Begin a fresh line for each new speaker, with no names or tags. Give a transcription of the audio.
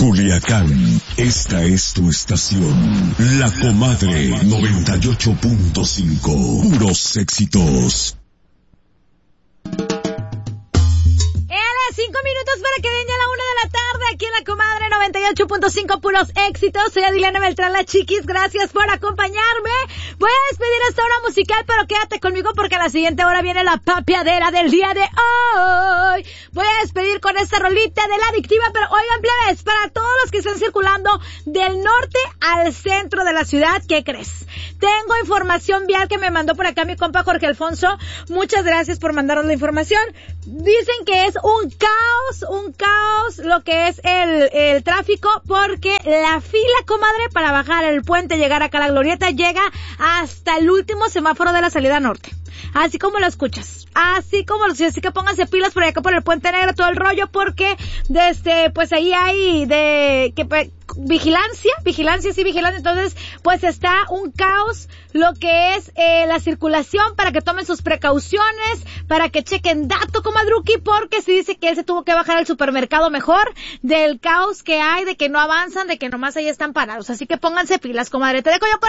Culiacán, esta es tu estación. La Comadre 98.5. Puros éxitos.
5 minutos para que den ya la 1 de la tarde aquí en La Comadre 98.5 puros éxitos. Soy Adriana Beltrán, la Chiquis. Gracias por acompañarme. Voy a despedir esta hora musical, pero quédate conmigo porque a la siguiente hora viene la papiadera del día de hoy. Voy a despedir con esta rolita de La Adictiva, pero oigan, plebes, para todos los que están circulando del norte al centro de la ciudad, ¿qué crees? Tengo información vial que me mandó por acá mi compa Jorge Alfonso. Muchas gracias por mandarnos la información. Dicen que es un caos lo que es el tráfico, porque la fila, comadre, para bajar el puente, llegar acá a la glorieta, llega hasta el último semáforo de la salida norte. Así como lo escuchas, así que pónganse pilas por acá por el Puente Negro, todo el rollo, porque pues ahí hay vigilancia, entonces pues está un caos lo que es la circulación, para que tomen sus precauciones, para que chequen dato, comadruki, porque se dice que él se tuvo que bajar al supermercado mejor del caos que hay, de que no avanzan, de que nomás ahí están parados, así que pónganse pilas, comadre. Te dejo yo con